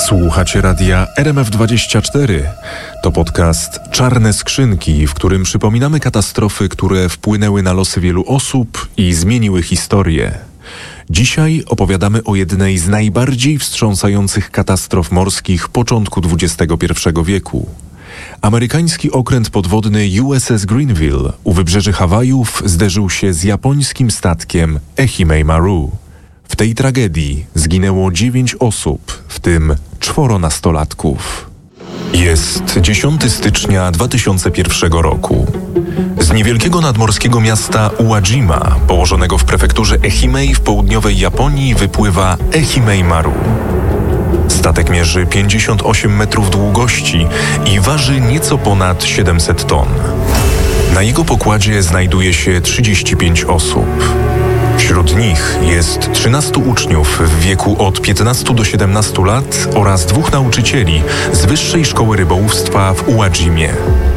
Słuchacie radia RMF24. To podcast Czarne Skrzynki, w którym przypominamy katastrofy, które wpłynęły na losy wielu osób i zmieniły historię. Dzisiaj opowiadamy o jednej z najbardziej wstrząsających katastrof morskich początku XXI wieku. Amerykański okręt podwodny USS Greenville u wybrzeży Hawajów zderzył się z japońskim statkiem Ehime Maru. W tej tragedii zginęło 9 osób, w tym 4 nastolatków. Jest 10 stycznia 2001 roku. Z niewielkiego nadmorskiego miasta Uwajima, położonego w prefekturze Ehime w południowej Japonii, wypływa Ehime Maru. Statek mierzy 58 metrów długości i waży nieco ponad 700 ton. Na jego pokładzie znajduje się 35 osób. Wśród nich jest 13 uczniów w wieku od 15 do 17 lat oraz 2 nauczycieli z Wyższej Szkoły Rybołówstwa w Uwajimie.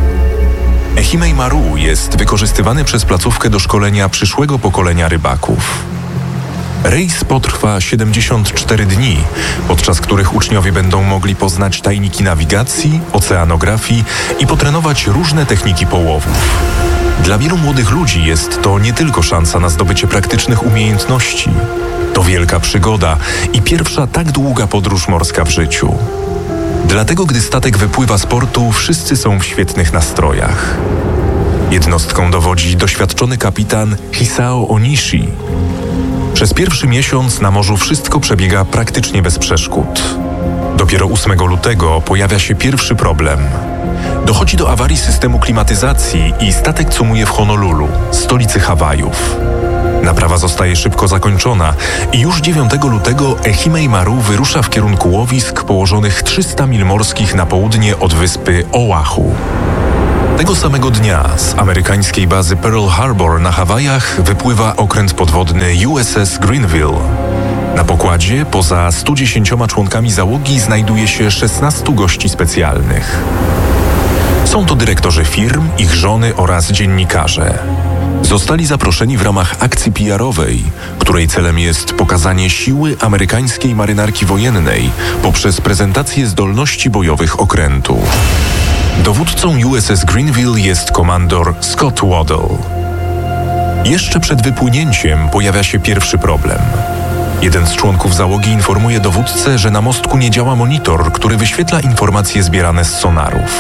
Ehime Maru jest wykorzystywany przez placówkę do szkolenia przyszłego pokolenia rybaków. Rejs potrwa 74 dni, podczas których uczniowie będą mogli poznać tajniki nawigacji, oceanografii i potrenować różne techniki połowów. Dla wielu młodych ludzi jest to nie tylko szansa na zdobycie praktycznych umiejętności. To wielka przygoda i pierwsza tak długa podróż morska w życiu. Dlatego, gdy statek wypływa z portu, wszyscy są w świetnych nastrojach. Jednostką dowodzi doświadczony kapitan Hisao Onishi. Przez pierwszy miesiąc na morzu wszystko przebiega praktycznie bez przeszkód. Dopiero 8 lutego pojawia się pierwszy problem. Dochodzi do awarii systemu klimatyzacji i statek cumuje w Honolulu, stolicy Hawajów. Naprawa zostaje szybko zakończona i już 9 lutego Ehime Maru wyrusza w kierunku łowisk położonych 300 mil morskich na południe od wyspy Oahu. Tego samego dnia z amerykańskiej bazy Pearl Harbor na Hawajach wypływa okręt podwodny USS Greenville. Na pokładzie, poza 110 członkami załogi, znajduje się 16 gości specjalnych. Są to dyrektorzy firm, ich żony oraz dziennikarze. Zostali zaproszeni w ramach akcji PR-owej, której celem jest pokazanie siły amerykańskiej marynarki wojennej poprzez prezentację zdolności bojowych okrętu. Dowódcą USS Greenville jest komandor Scott Waddell. Jeszcze przed wypłynięciem pojawia się pierwszy problem. Jeden z członków załogi informuje dowódcę, że na mostku nie działa monitor, który wyświetla informacje zbierane z sonarów.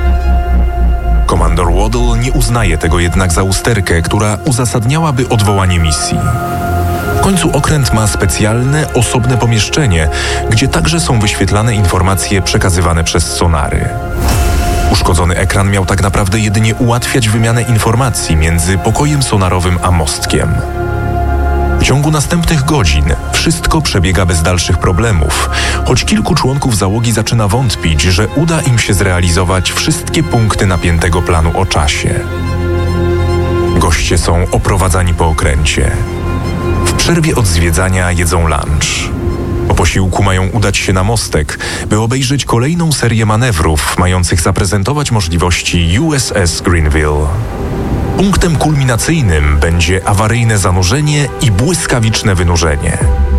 Komandor Waddell nie uznaje tego jednak za usterkę, która uzasadniałaby odwołanie misji. W końcu okręt ma specjalne, osobne pomieszczenie, gdzie także są wyświetlane informacje przekazywane przez sonary. Uszkodzony ekran miał tak naprawdę jedynie ułatwiać wymianę informacji między pokojem sonarowym a mostkiem. W ciągu następnych godzin wszystko przebiega bez dalszych problemów, choć kilku członków załogi zaczyna wątpić, że uda im się zrealizować wszystkie punkty napiętego planu o czasie. Goście są oprowadzani po okręcie. W przerwie od zwiedzania jedzą lunch. Po posiłku mają udać się na mostek, by obejrzeć kolejną serię manewrów mających zaprezentować możliwości USS Greenville. Punktem kulminacyjnym będzie awaryjne zanurzenie i błyskawiczne wynurzenie.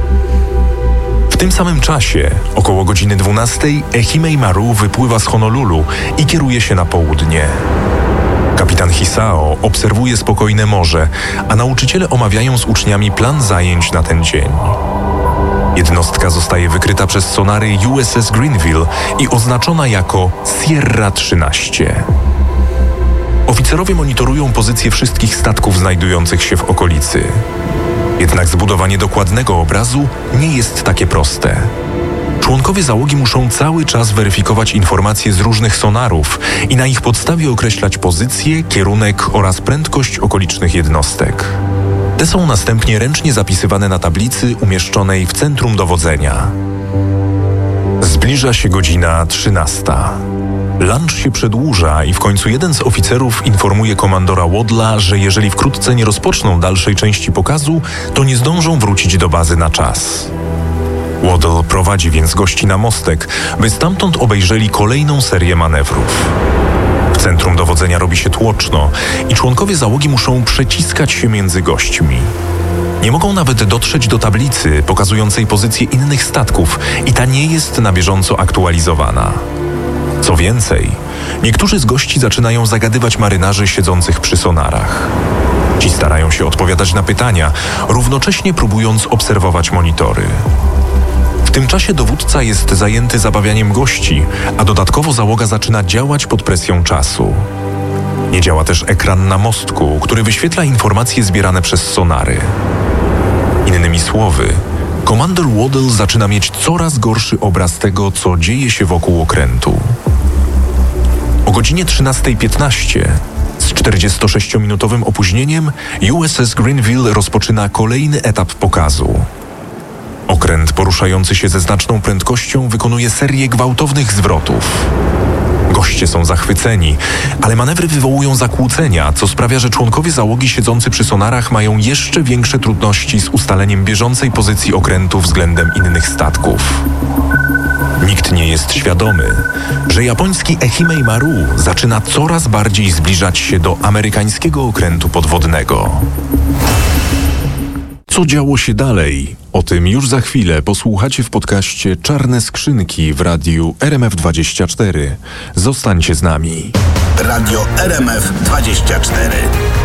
W tym samym czasie, około godziny 12, Ehime Maru wypływa z Honolulu i kieruje się na południe. Kapitan Hisao obserwuje spokojne morze, a nauczyciele omawiają z uczniami plan zajęć na ten dzień. Jednostka zostaje wykryta przez sonary USS Greenville i oznaczona jako Sierra 13. Oficerowie monitorują pozycję wszystkich statków znajdujących się w okolicy. Jednak zbudowanie dokładnego obrazu nie jest takie proste. Członkowie załogi muszą cały czas weryfikować informacje z różnych sonarów i na ich podstawie określać pozycję, kierunek oraz prędkość okolicznych jednostek. Te są następnie ręcznie zapisywane na tablicy umieszczonej w centrum dowodzenia. Zbliża się godzina 13. Lunch się przedłuża i w końcu jeden z oficerów informuje komandora Waddella, że jeżeli wkrótce nie rozpoczną dalszej części pokazu, to nie zdążą wrócić do bazy na czas. Waddell prowadzi więc gości na mostek, by stamtąd obejrzeli kolejną serię manewrów. W centrum dowodzenia robi się tłoczno i członkowie załogi muszą przeciskać się między gośćmi. Nie mogą nawet dotrzeć do tablicy pokazującej pozycję innych statków i ta nie jest na bieżąco aktualizowana. Co więcej, niektórzy z gości zaczynają zagadywać marynarzy siedzących przy sonarach. Ci starają się odpowiadać na pytania, równocześnie próbując obserwować monitory. W tym czasie dowódca jest zajęty zabawianiem gości, a dodatkowo załoga zaczyna działać pod presją czasu. Nie działa też ekran na mostku, który wyświetla informacje zbierane przez sonary. Innymi słowy, komander Waddell zaczyna mieć coraz gorszy obraz tego, co dzieje się wokół okrętu. O godzinie 13:15 z 46-minutowym opóźnieniem USS Greenville rozpoczyna kolejny etap pokazu. Okręt poruszający się ze znaczną prędkością wykonuje serię gwałtownych zwrotów. Goście są zachwyceni, ale manewry wywołują zakłócenia, co sprawia, że członkowie załogi siedzący przy sonarach mają jeszcze większe trudności z ustaleniem bieżącej pozycji okrętu względem innych statków. Nikt nie jest świadomy, że japoński Ehimei Maru zaczyna coraz bardziej zbliżać się do amerykańskiego okrętu podwodnego. Co działo się dalej? O tym już za chwilę posłuchacie w podcaście Czarne Skrzynki w radiu RMF24. Zostańcie z nami. Radio RMF24.